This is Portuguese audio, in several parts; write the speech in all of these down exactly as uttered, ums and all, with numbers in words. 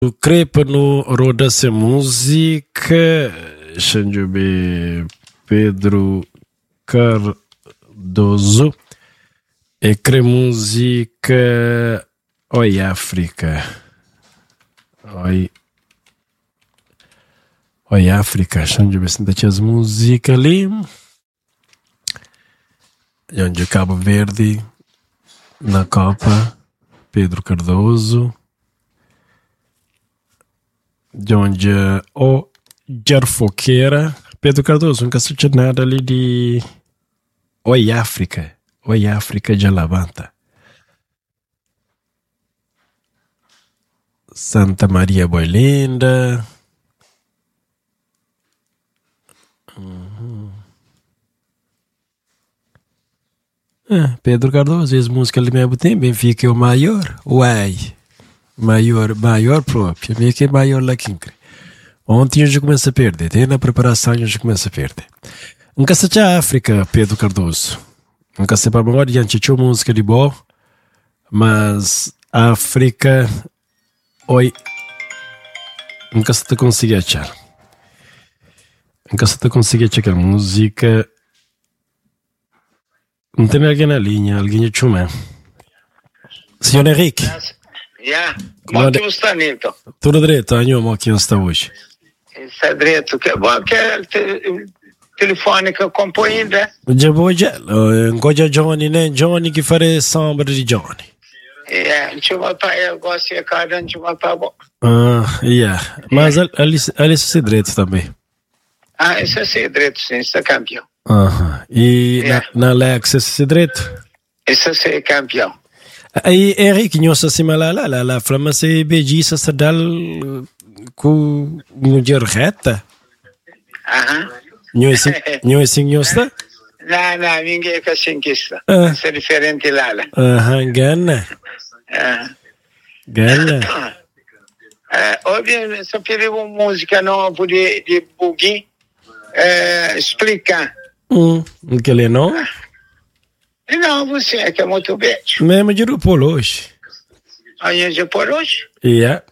Crepa no Roda-se Música, Xanjobe Pedro Cardoso, e cre música Oi África. Oi, Oi África, Xanjobe senta as músicas ali. Onde Cabo Verde, na Copa, Pedro Cardoso. De onde o Jarfoqueira, Pedro Cardoso, nunca assisti nada ali de Oi África, Oi África de Alavanta. Santa Maria Boilinda. Uhum. É, Pedro Cardoso, as músicas ali mesmo tem, Benfica é o maior, uai. Maior, maior próprio, meio que é maior lá que ontem a gente começa a perder, tem na preparação a gente começa a perder. Nunca se tinha África, Pedro Cardoso. Nunca se para agora diante tinha música de boa, mas África, oi, nunca se te conseguia achar. Nunca se te conseguia achar música. Não tem alguém na linha, alguém de chumé. Senhor Henrique. Yeah. Como é que está, Nito? Tudo direito, Anjo, como é que está hoje? Está direito. Que bom que é te, telefone que eu compõe ainda. Já vou já. Goja Johnny, né? Johnny que faz sombra de Johnny. Yeah, deixa eu voltar, eu gosto de cada um, deixa eu voltar bom. Ah, yeah. Mas ali é direito também. Ah, isso é direito, sim, isso é campeão. Aham. E yeah. na, na Alex, isso é direito? Isso é campeão. Aí, Henrique, nós assim, lá, lá, lá, lá, flama se beijisa se dal com mulher reta. Aham. Nós assim, nós assim, nós está? Não, não, ninguém é assim que está. Ah. Isso é diferente lá, lá. Aham, gana. Ah. Gana. É, óbvio, se eu pedir uma música nova de, de Bugui, é, explicar. Hum, que ele não? Não, você é que é muito bem. Mesmo de por hoje. Aí de por hoje? Yeah.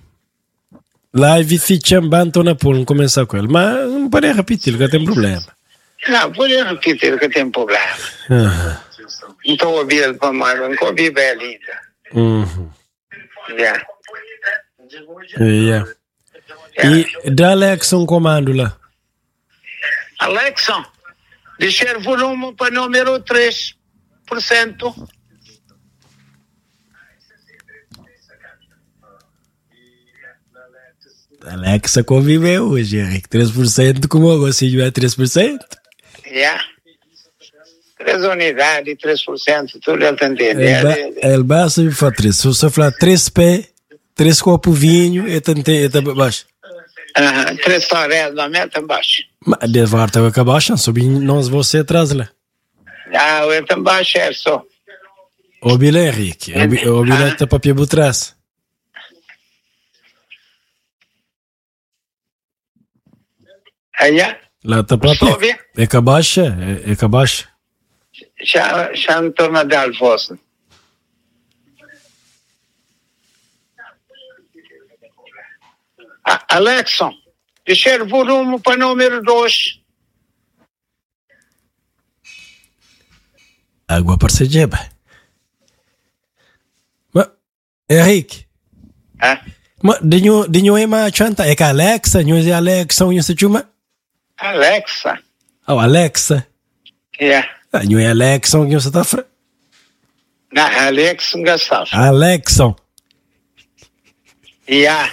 Live feature banto na pool, começar com ele. Mas não pode repetir, que tem problema. Não, pode repetir que tem problema. Uhum. Não estou ouvindo para mais, não ouvi bem ainda. Uhum. Yeah. Yeah. E da Alexa um comando lá. Alexa, deixar o volume para número três por cento. Alexa convive hoje, Henrique. três por cento como eu gosto de três por cento? Yeah. três unidades, três por cento, tudo ele está entendendo. Ele basta me falar três. Se você falar três pés, três copos vinho, ele está baixo. Aham, três torelas na meta baixo. Mas de volta vai acabar, sobe nós você atrás lá. Ah, eu também baixo é só. O bilhete, Henrique. O bilhete está para pia trás. Aí é? Lá está para pia. É que abaixa, é que abaixa. Já, já me torna de alvoço. Alexa, deixar o volume para número dois. Água para ser jeba. Mas, Henrique. Ah? Mas, dinho, dinho é uma chanta. É que Alexa, dinho é Alexa, dinho se chama? Alexa. Oh, Alexa. Yeah. Ah, dinho é Alexa, dinho se tá fra. Não, Alexa não gostava. Alexa. Yeah.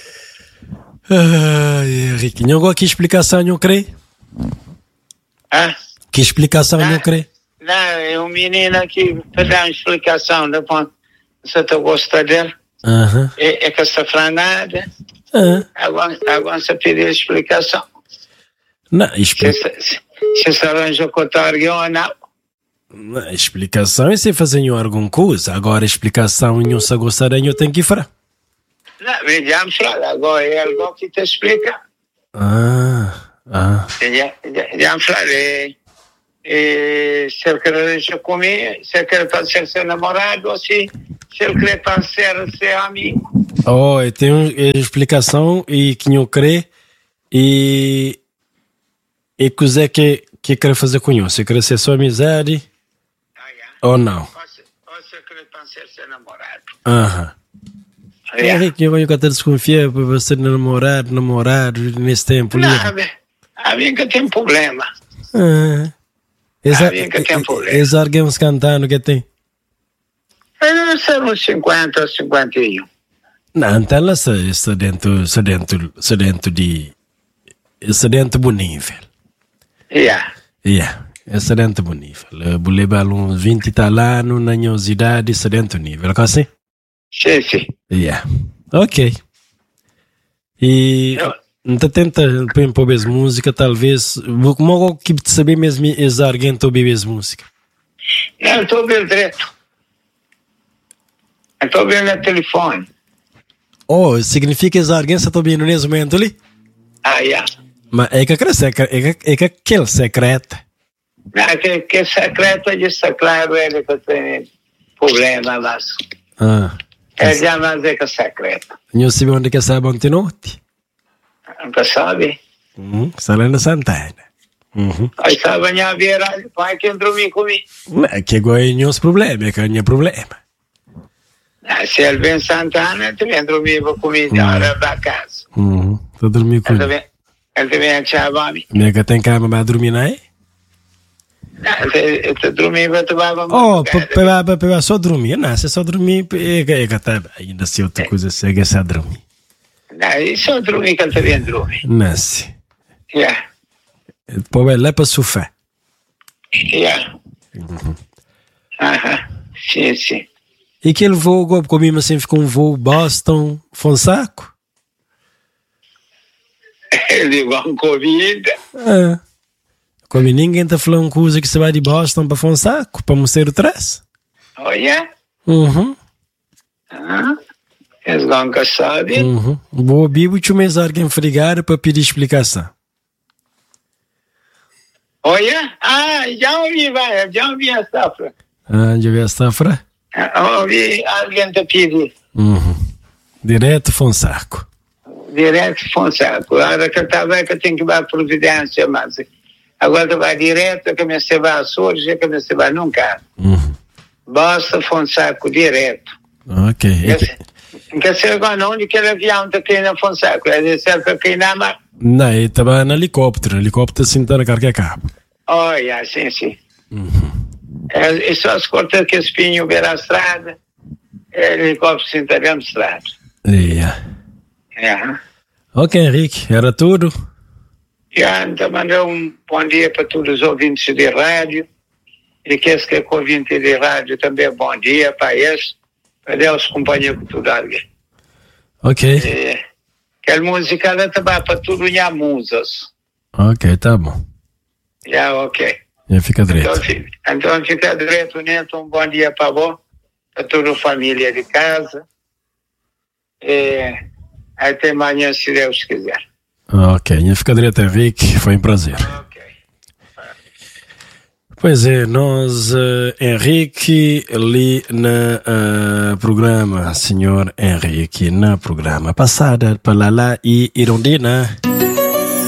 Ai, Henrique, não gosto que explicação não crê? Ah? Que explicação não crê? Não, é um menino aqui para dar uma explicação, depois você está gostando dele. Uhum. É, é que está franada. Uhum. Agora, agora você pediu explicação. Não, explica... Se você arranjou com o Targuião ou não? Não, explicação é se fazer alguma coisa. Agora, explicação não se gostaria, eu tenho que falar. Não, vejamos lá, agora é algo que te explica. Ah, ah. Já, já, já falei. E se ele quer comigo, se ele quer para ser seu namorado, ou se, se ele quer para ser seu amigo. Oh, tem uma explicação e que eu creio e e coisa é que que quer fazer com isso? Você quer ser só amizade Ah, yeah. ou não? Ou você quer ser seu namorado? Aham. Yeah. Henrique, eu venho até desconfiar para você namorar, namorado nesse tempo. Não, a mim que tem problema. Ah, A mim que tem problema. Esses alguém cantando que tem? Deve ser uns cinquenta, cinquenta e um. Não, então ela está dentro, está dentro, está dentro de, está dentro do nível. Yeah. Yeah, está dentro do nível. Vou levar uns vinte anos na minha idade, está dentro do nível, assim? Sim, sim. Yeah, ok. E então tenta pôr as música, talvez, como que saber mesmo esse alguém que ouve as música? Eu estou ouvindo direto. Eu estou ouvindo no telefone. Oh, significa que esse alguém está ouvindo nesse momento ali? Ah, yeah. Mas é que aquele secreto, é que aquele secreto. Não, que, que secreto disse claro ele que tem problema, mas Ah. é já mais é que secreto. Não sabe onde que sai ontem noite? Nunca sabe. Uhum. Está lá na Santana. Uhum. Aí sabe a minha viragem, pai que dormir comigo. Não, que agora não é problema, é que não é problema. Ah, se ele vem em Santana, também dormir comigo na hora da casa. Uhum. Estou dormindo com Ele ele. também, ele também é chavame. Minha que tem cama para dormir aí? Ele está dormindo, tu vai para Oh, para só dormir, não, se só dormir, é que tá ainda se outra coisa, se é só dormir. Não, isso é dormir que ele também dorme. Não, se. Yeah, Pô, é lá para sofá. yeah. Uhum. Aham, sim, sim. E aquele voo comigo assim, ficou um voo Boston, Fonsaco? Ele igual um Covid. Ah. Como ninguém tá falando coisa que você vai de Boston para Fonsaco, para Mosteiro três. Olha. Uhum. Ah, eles nunca sabem. Uhum. Vou bibo te mês alguém frigar para pedir explicação. Olha, ah, já ouvi, vai, já ouvi a safra. Ah, já vi a safra? Ah, ouvi alguém te pedir. Uhum. Direto Fonsaco. Direto Fonsaco. Agora que eu estava que eu tenho que dar providência, mas agora tu vai direto, que me se vai a Sorge, que me se vai nunca. Uhum. Basta Fonsaco, direto. Ok. Quer ser agora não, onde aquele avião está aqui na Fonsaco? É de certo aqui na mar. Não, ele estava no helicóptero. Helicóptero sentando carga cabo. Olha, sim, sim. Uhum. É, e só se corta que espinho ver a estrada, é, helicóptero sentaria na estrada. Yeah. É. Ok, Henrique, era tudo? Já, então mandei um bom dia para todos os ouvintes de rádio. E que esse que é ouvinte de rádio também, bom dia para esse. Para Deus, companhia com tudo alguém. Ok. É, aquela música ela também para tudo em musas. Ok, tá bom. Já, ok. Já fica direito. Então, fica, então fica direito, Neto. Um bom dia para você, para toda a família de casa. É, até amanhã, se Deus quiser. Ok, já fica direito, Henrique. Foi um prazer. Ok. Pois é, nós, uh, Henrique, ali na uh, programa, senhor Henrique, na programa passada, para lá e Irondina.